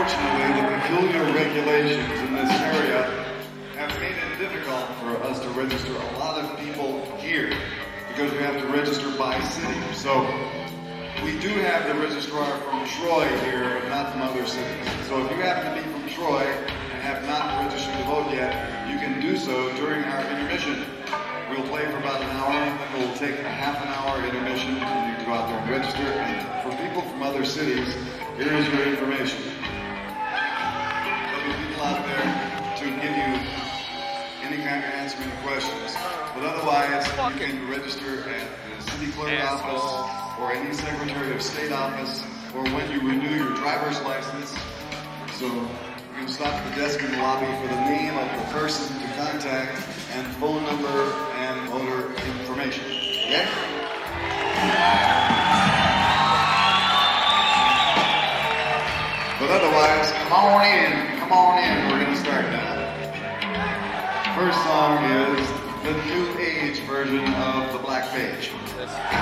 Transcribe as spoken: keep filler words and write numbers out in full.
Unfortunately, the peculiar regulations in this area have made it difficult for us to register a lot of people here because we have to register by city. So we do have the registrar from Troy here, but not from other cities. So if you happen to be from Troy and have not registered to vote yet, you can do so during our intermission. We'll play for about an hour. It will take a half an hour intermission, and you can go out there and register. And for people from other cities, here is your information. There'll be people out there to give you any kind of answer any questions. But otherwise, you can register at the city clerk office or any secretary of state office, or when you renew your driver's license. So you can stop at the desk in the lobby for the name of the person to contact and phone number and voter information. Okay? But otherwise, come on in, come on in. We're going to start now. First song is the New Age version of the Black Page.